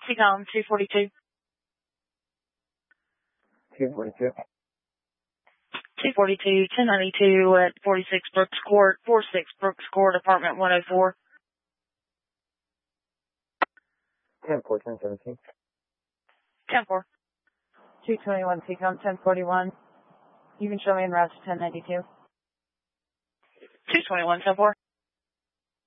TCOM 242. 242. 242, 1092 at 46 Brooks Court, 46 Brooks Court, apartment 104. 10-4, 1017. 10-4. 221 TCOM 1041. You can show me in route to 1092. 221, 10-4.